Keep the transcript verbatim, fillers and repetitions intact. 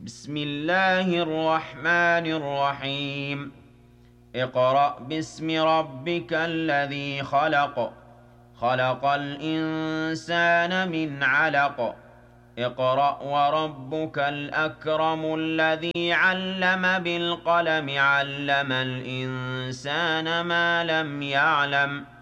بسم الله الرحمن الرحيم اقرأ باسم ربك الذي خلق خلق الإنسان من علق اقرأ وربك الأكرم الذي علم بالقلم علم الإنسان ما لم يعلم